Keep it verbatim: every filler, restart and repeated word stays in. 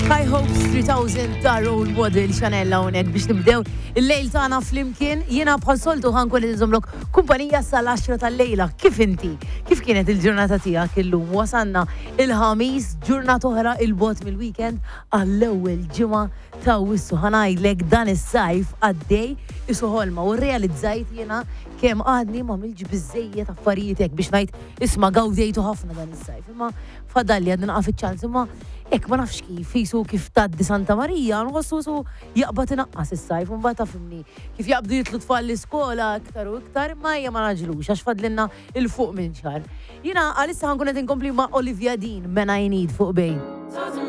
High Hopes three thousand ta' role model Chanella unek biex nibdew il-lejl tagħna flimkien. Jiena bħal soltu ħankun nżomlok kumpanija sal-għaxra tal-lejla. Kif inti? Kif kienet il-ġurnata tiegħek illum? Wasanna il-ħamis, ġurnata oħra il-bot mill-weekend għall-ewwel ġimgħa ta' wissu ħanajdlek dan is-sajf għaddej isu ħolma u rrealizzajt jiena kemm għadni ma milġ biżejjed affarijiet hekk biex ngħid isma' gawdejtu ħafna dan is-sajf. Imma fadalli għadna naqaf iċ-ċans imma ek ma nafx kif, jisu kif taddi Santa Marija, nħossu su jaqbad inaqqas is-sajf, mbagħad tafimni kif jaqbdu jitlu tfal l-iskola iktar u iktar, imma hija ma naġlux għax fadlilna il-fuq minn xahar. Jiena għalissa ħankun qed inkompli ma' Olivia Dean, Men I Need fuq bejn.